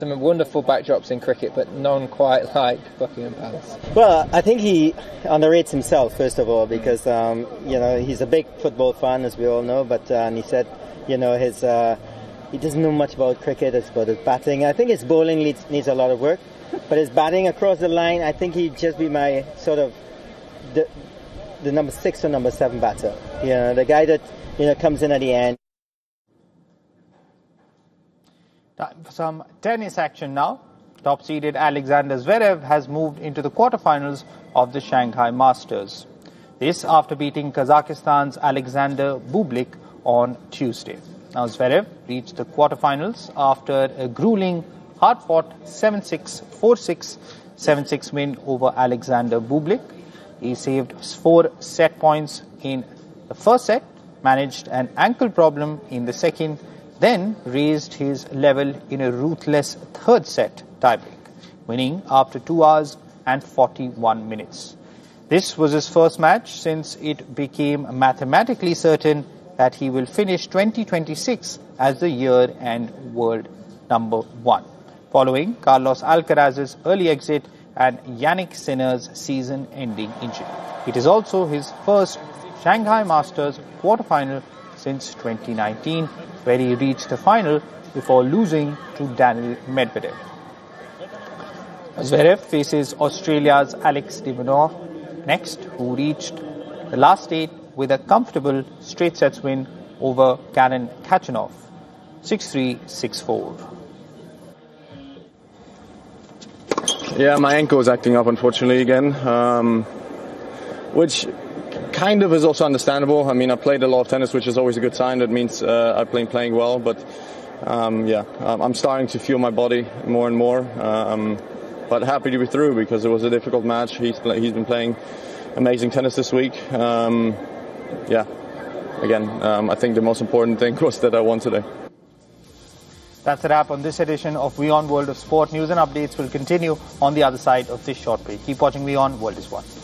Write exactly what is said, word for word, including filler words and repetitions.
Some wonderful backdrops in cricket, but none quite like Buckingham Palace. Well, I think he underrates himself, first of all, because um, you know he's a big football fan, as we all know. But uh, and he said, you know, his uh, he doesn't know much about cricket. It's about his batting. I think his bowling needs, needs a lot of work, but his batting across the line, I think he'd just be my sort of the, the number six or number seven batter. You know, the guy that you know comes in at the end. Time for some tennis action now. Top-seeded Alexander Zverev has moved into the quarterfinals of the Shanghai Masters. This after beating Kazakhstan's Alexander Bublik on Tuesday. Now Zverev reached the quarterfinals after a grueling, hard-fought seven six, four six, seven six win over Alexander Bublik. He saved four set points in the first set, managed an ankle problem in the second, then raised his level in a ruthless third set tiebreak, winning after two hours and forty-one minutes. This was his first match since it became mathematically certain that he will finish twenty twenty-six as the year-end world number one, following Carlos Alcaraz's early exit and Yannick Sinner's season-ending injury. It is also his first Shanghai Masters quarterfinal since twenty nineteen, where he reached the final before losing to Daniil Medvedev. Zverev faces Australia's Alex de Minaur next, who reached the last eight with a comfortable straight sets win over Karen Khachanov, six three, six four. Yeah, my ankle is acting up, unfortunately, again, um, which kind of is also understandable. I mean, I played a lot of tennis, which is always a good sign. That means uh, I've been playing well. But um, yeah, I'm starting to feel my body more and more. Um, but happy to be through because it was a difficult match. He's he's been playing amazing tennis this week. Um, yeah, again, um, I think the most important thing was that I won today. That's a wrap on this edition of WION World of Sport. News and updates will continue on the other side of this short break. Keep watching WION World is One.